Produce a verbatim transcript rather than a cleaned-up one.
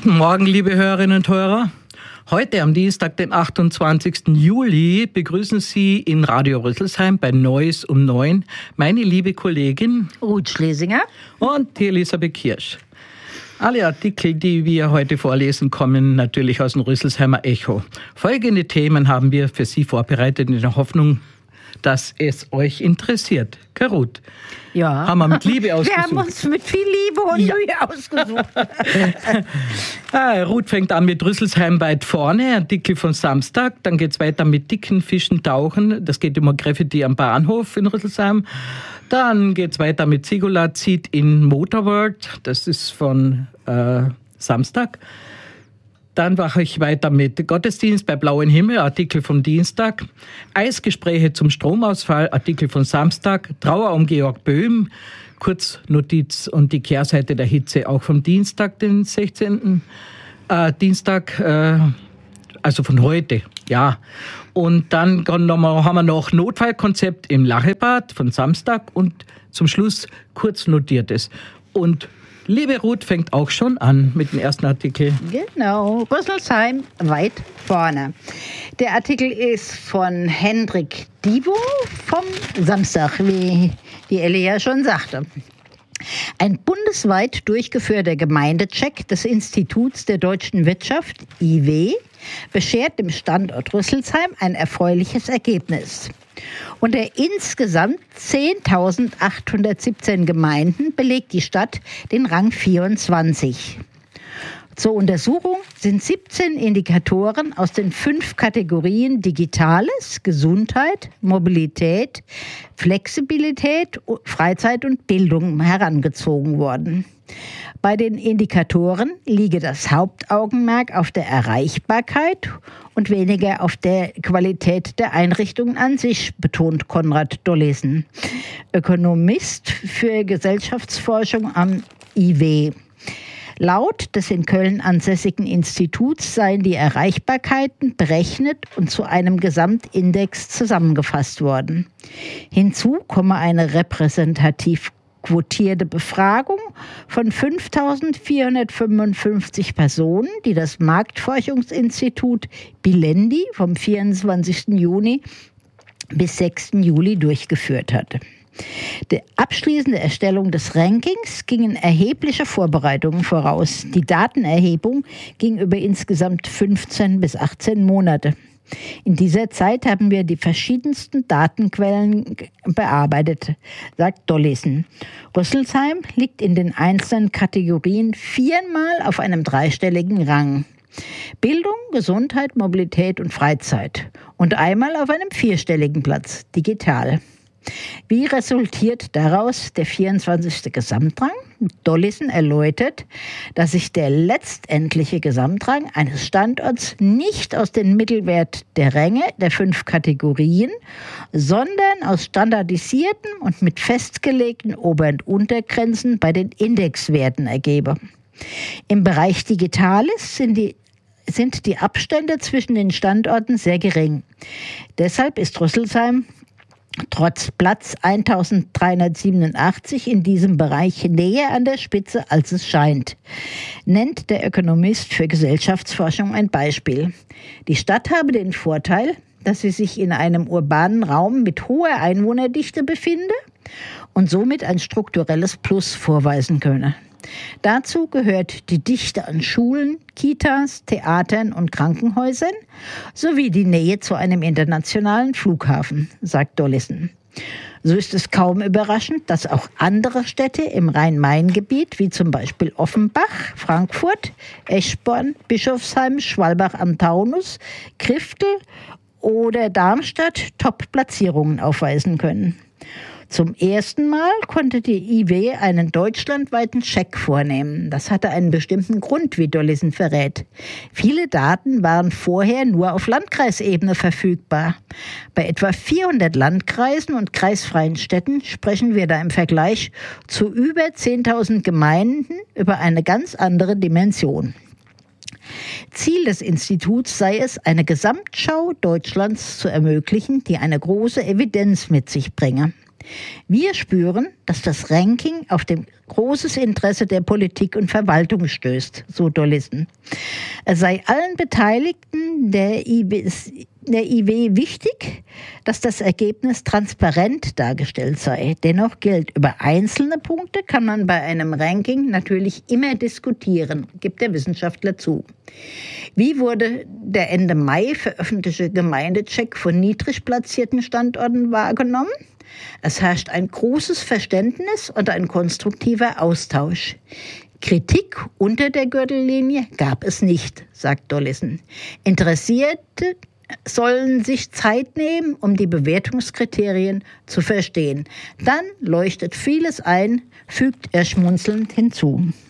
Guten Morgen, liebe Hörerinnen und Hörer. Heute am Dienstag, den achtundzwanzigsten Juli, begrüßen Sie in Radio Rüsselsheim bei Neues um neun meine liebe Kollegin Ruth Schlesinger und die Elisabeth Kirsch. Alle Artikel, die wir heute vorlesen, kommen natürlich aus dem Rüsselsheimer Echo. Folgende Themen haben wir für Sie vorbereitet in der Hoffnung, dass es euch interessiert. Karut, ja. Haben wir mit Liebe ausgesucht. Wir haben uns mit viel Liebe und ja. Mühe ausgesucht. ah, Ruth fängt an mit Rüsselsheim weit vorne, Artikel von Samstag. Dann geht es weiter mit dicken Fischen tauchen. Das geht um Graffiti am Bahnhof in Rüsselsheim. Dann geht es weiter mit Sigula zieht in Motorworld. Das ist von äh, Samstag. Dann mache ich weiter mit Gottesdienst bei blauem Himmel, Artikel vom Dienstag. Eisgespräche zum Stromausfall, Artikel von Samstag. Trauer um Georg Böhm, Kurznotiz und die Kehrseite der Hitze auch vom Dienstag, den sechzehnten Äh, Dienstag, äh, also von heute, ja. Und dann haben wir noch Notfallkonzept im Lachebad von Samstag und zum Schluss Kurznotiertes. Und liebe Ruth fängt auch schon an mit dem ersten Artikel. Genau, Rüsselsheim weit vorne. Der Artikel ist von Hendrik Divo vom Samstag, wie die Elli ja schon sagte. Ein bundesweit durchgeführter Gemeindecheck des Instituts der deutschen Wirtschaft, I W, beschert dem Standort Rüsselsheim ein erfreuliches Ergebnis. Unter insgesamt zehntausendachthundertsiebzehn Gemeinden belegt die Stadt den Rang vierundzwanzig. Zur Untersuchung sind siebzehn Indikatoren aus den fünf Kategorien Digitales, Gesundheit, Mobilität, Flexibilität, Freizeit und Bildung herangezogen worden. Bei den Indikatoren liege das Hauptaugenmerk auf der Erreichbarkeit und weniger auf der Qualität der Einrichtungen an sich, betont Konrad Dollesen, Ökonomist für Gesellschaftsforschung am I W. Laut des in Köln ansässigen Instituts seien die Erreichbarkeiten berechnet und zu einem Gesamtindex zusammengefasst worden. Hinzu komme eine repräsentativ quotierte Befragung von fünftausendvierhundertfünfundfünfzig Personen, die das Marktforschungsinstitut Bilendi vom vierundzwanzigsten Juni bis sechsten Juli durchgeführt hatte. Die abschließende Erstellung des Rankings gingen erhebliche Vorbereitungen voraus. Die Datenerhebung ging über insgesamt fünfzehn bis achtzehn Monate. In dieser Zeit haben wir die verschiedensten Datenquellen bearbeitet, sagt Dollesen. Rüsselsheim liegt in den einzelnen Kategorien viermal auf einem dreistelligen Rang. Bildung, Gesundheit, Mobilität und Freizeit. Und einmal auf einem vierstelligen Platz, digital. Wie resultiert daraus der vierundzwanzigste Gesamtrang? Dollesen erläutert, dass sich der letztendliche Gesamtrang eines Standorts nicht aus dem Mittelwert der Ränge der fünf Kategorien, sondern aus standardisierten und mit festgelegten Ober- und Untergrenzen bei den Indexwerten ergebe. Im Bereich Digitales sind die sind die Abstände zwischen den Standorten sehr gering. Deshalb ist Rüsselsheim trotz Platz eintausenddreihundertsiebenundachtzig in diesem Bereich näher an der Spitze, als es scheint, nennt der Ökonomist für Gesellschaftsforschung ein Beispiel. Die Stadt habe den Vorteil, dass sie sich in einem urbanen Raum mit hoher Einwohnerdichte befinde und somit ein strukturelles Plus vorweisen könne. Dazu gehört die Dichte an Schulen, Kitas, Theatern und Krankenhäusern sowie die Nähe zu einem internationalen Flughafen, sagt Dollesen. So ist es kaum überraschend, dass auch andere Städte im Rhein-Main-Gebiet, wie zum Beispiel Offenbach, Frankfurt, Eschborn, Bischofsheim, Schwalbach am Taunus, Kriftel oder Darmstadt Top-Platzierungen aufweisen können. Zum ersten Mal konnte die I W einen deutschlandweiten Check vornehmen. Das hatte einen bestimmten Grund, wie Dollesen verrät. Viele Daten waren vorher nur auf Landkreisebene verfügbar. Bei etwa vierhundert Landkreisen und kreisfreien Städten sprechen wir da im Vergleich zu über zehntausend Gemeinden über eine ganz andere Dimension. Ziel des Instituts sei es, eine Gesamtschau Deutschlands zu ermöglichen, die eine große Evidenz mit sich bringe. Wir spüren, dass das Ranking auf dem großes Interesse der Politik und Verwaltung stößt, so Dollissen. Es sei allen Beteiligten der I W, der I W wichtig, dass das Ergebnis transparent dargestellt sei. Dennoch gilt, über einzelne Punkte kann man bei einem Ranking natürlich immer diskutieren, gibt der Wissenschaftler zu. Wie wurde der Ende Mai veröffentlichte Gemeindecheck von niedrig platzierten Standorten wahrgenommen? Es herrscht ein großes Verständnis und ein konstruktiver Austausch. Kritik unter der Gürtellinie gab es nicht, sagt Dollissen. Interessierte sollen sich Zeit nehmen, um die Bewertungskriterien zu verstehen. Dann leuchtet vieles ein, fügt er schmunzelnd hinzu.